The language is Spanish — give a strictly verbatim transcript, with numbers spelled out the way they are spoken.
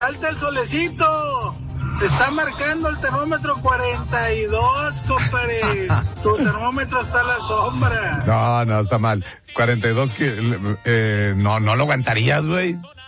Alta el solecito. Está marcando el termómetro cuarenta y dos, compadre. Tu termómetro está a la sombra. No, no, está mal. cuarenta y dos que, eh, no, no lo aguantarías, güey.